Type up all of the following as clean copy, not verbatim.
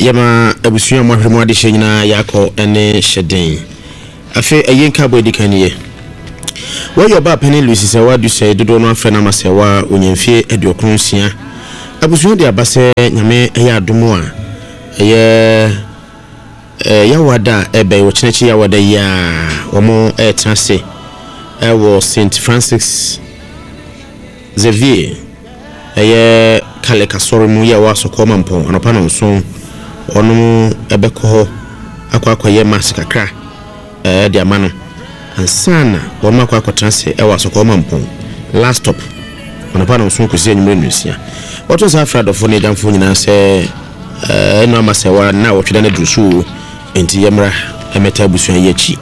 yama abusuya mahwemu ade hyenya yakọ ene hyeden afi ayenka boy dikaniye wo yo ba pani Lucy se wa du se dodo no afre na masewa onyamfie aduokrunsia abusuya de abase nyame eya adomo a yawada ebe wo chinechi yawada ya omo etrase ewo St Francis Xavier kale kasoro mu ya waso koma mpo anopa no nso ono ebekọ akwakoye mask kakra de amano ansana ono akwakotrase waso koma mpo last stop anopa no nso kosi enyumre nusia wato sa afradofo ne damfo nyina se eno amasewa na wotweda na drusu enti yemra emeta busuan yachi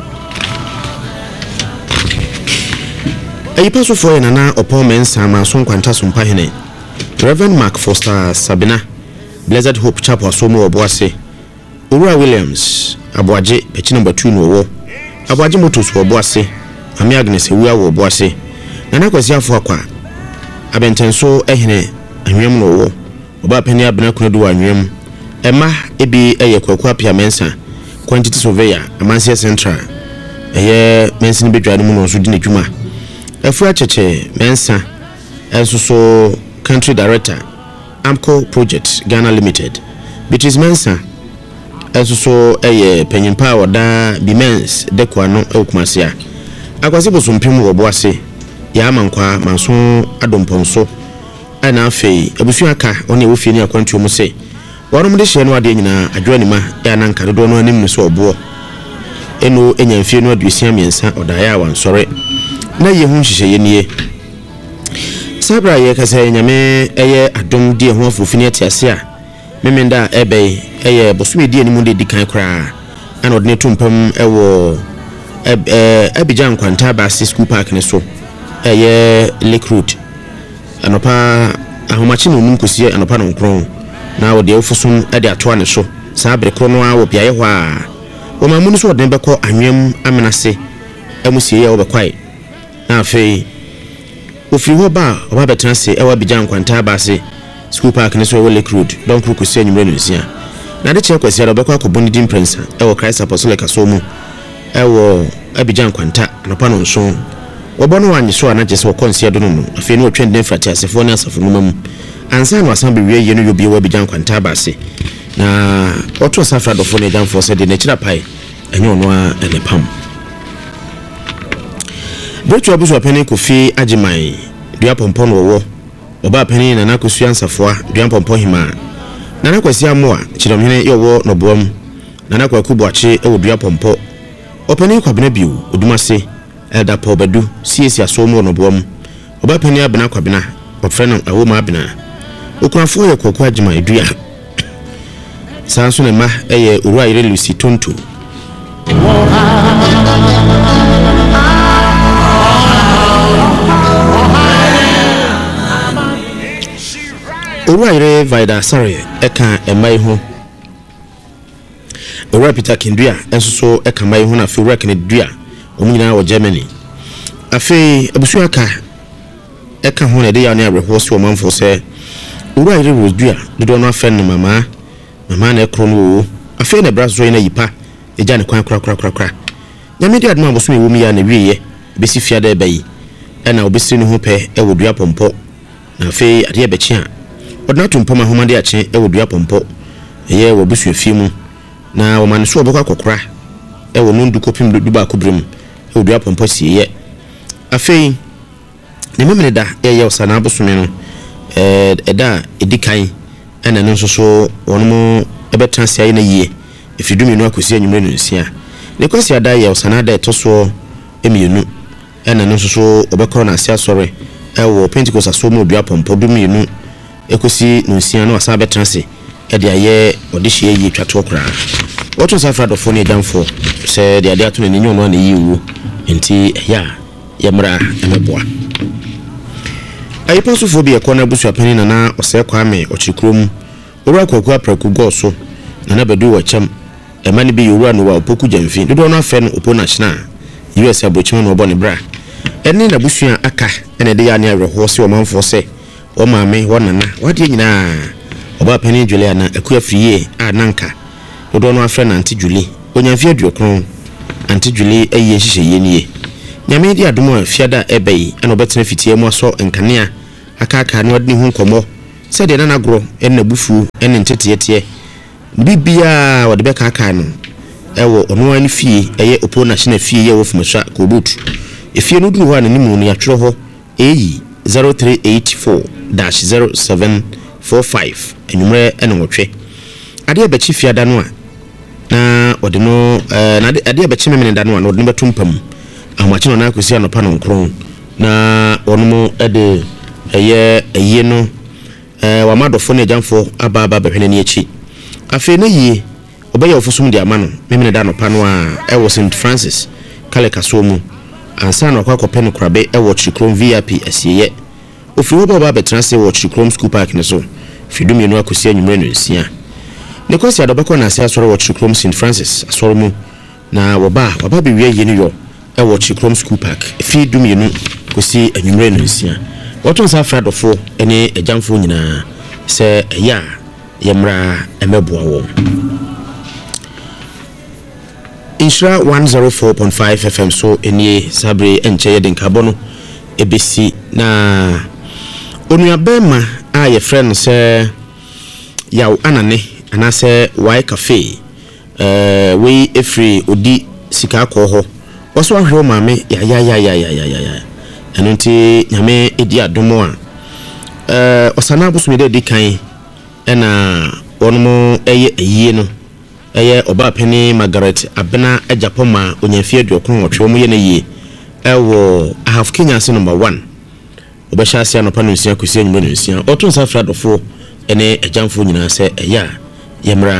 ayipaso fo yana na opomensa ma so nkwanta so mpa hene Reverend Mark Foster Sabina Blessed Hope Chapel Asomo Oboase Owura Williams Aboaje Pechi number 2 no wo Aboaje Motos Oboase Ami Agnes Ewua wo Oboase Nana Kwasi afo akwa Abentenso ehene anwem no wo Oba Peni Abena Kunedu anwem Emma ebi kwaku apia mensa quantity surveyor Amansia Central mensa ni bedwa no mu no so di n'adwuma Efu acheche mensa enso Country Director Amco Project Ghana Limited Beatrice Mensa enso penyimpa oda Bimens dekwa no ekumasia akwase bosompim wo boase ya amankwa manso adomponso ana afei abusu aka one wo fie ni akwantu mu se wonom de hye no ade nyina adwanima ya nanka dodo no anim so obo eno enyamfie no adusia miensa odaya wansore na yehu hyehyeye nie sabra ye kase nyame adom die ho afofini atiase a memenda ebe bosume die ni mu de dikan kra ana odne tumpam ewo Abidjan kwanta ba school park ne so Lake Road anopa ahomachi no num kosie anopa no nkron na wo de ofusum de ato ane so sabre kro no a wo biaye ho a wo mamu no so odne beko anwem amenase amusie ya wo bekwai na afei ofiri ho ba oba betrase ewa Abidjan kwanta ba school park ne so Lake Road don kru kosie nyumre no nsia na de che kwasi ado beko akoboni din prince ewo Christ Apostolic Asomu ewo Abidjan kwanta anopa no nso wobono wanyi so ana jese wokonsia do no afei no otwende mfrati asefo ne asafo no mam ansa no asan bewie ye no yobi wo Abidjan kwanta ba na oto safra do fo ne jamfo se de na kira pai enye ono a elepam Betu abuso apeni Kofi Ajiman dua pompon wo oba apeni na nakosu ansafoa dua pompon hima na nakwasi amoa chidomhene yowo no boam na nakwaku boache ewo dua pompo openi kwabena biu odumase Elda Paul Badu CSC Asomo no boam oba apeni abena kwabena ofreno awoma abena okunafo ye Kwaku Ajiman edua sanso ne ma Owura Ire Lucy Tonto Owura Ire Vida Sare eka emai ho Owura Peter Kindua enso eka mai ho na fe Owura Kinedua omunyina wo Germany afi abusu aka eka ho na de ya na areho so manfo se Owura Ire Rodua dodo no afa no mama na ekro no wo afi na brazo na yipa eja ne kwan kra nyame de adoma boso ewo mi ya na wieye besi fia da bayi ena obesi no ho pe ewo dua pompo na afi ade bechi a odna tumpama homa de ache ewo dua pompo wo busu afie mu na wo man so obekwa akokora ewo no ndu kopim du ba kobrem ewo dua pompo siye afei ne memene da ye osana abosome no eda edikan ena no so wono ebetanse aye na yie efidumi no akosi anyumre no nsia ne kwasi ada ye osana da etoso emienu ena no so obekoro na asia sore ewo Pentecost Asomo dua pompo dumienu ekosi no nsia no asa betanse ede aye odihye yi twato kra woto safra do fo ne damfo se de ade ato ne nyo no na yiwu enti ya yemra emeboa ayipa sofo bi ekona busu apani na ose kwame ochikrom Owura Kwaku apraku goso na bedu wacham emani bi Owura no wa opoku jamfi dodo no afa no opo national US abochim no obone bra eni na busu aka ene de ya ne areho se o manfo se o maame wonana wade nyina oba pani Julie na akua friye a nanka odo no afre na anti Julie onyafie aduokron anti Julie ayi hihye nie nyame di adomo afiada ebai ana obetena fitie mu aso nkanea akaka na odni hu nkomo se de na gro en bufu en ntetete bibia wode be kaka no ewo ono ani fie eye opo na hye na fie ye wo fumasha ko boot efie no du ho ananimu no yatwero ho eyi 0384-0745 enumere ene wotwe ade abachi fiada no a na wode no na ade abachi memene da no a wode betumpam amachi no na akosi anopa no nkron na wono ede eye no wa madofo ne jamfo aba behwene ne achi afi na yi obeye ofusum di amano memene da anopa no a ewo St Francis kale kaso mu ansa na akwakope no krabe ewo Chikrom VIP asiye ofiri baba betranse wo Chikrom School Park ne so fidum yenu akosi anyumre no nsia ne kwasi adobako na ase asoro wo Chikrom St Francis asoro mu na waba be wie yenu yo ewo Chikrom School Park fidum yenu kosi anyumre no nsia woton sa fradofo ene ejamfo nyina se ya yemra emeboa wo Insha 104.5 FM so enie sabre enche yeden kabono ebesi na onuabema a ye friend se yaw anane anase why cafe we efri odi sika akọ oso ahwe maame ya enunti nyame edi adomo a osana abusumide di kan ena onmo eye eyie no eye oba peni Margaret Abena Ajapoma onyafie aduokron otwe mu ye na yie ewo half Kenya se number 1 obesha se anopa no nsia kosi anyume no nsia otun sa fradofo ene ejamfo nyina se eya yemra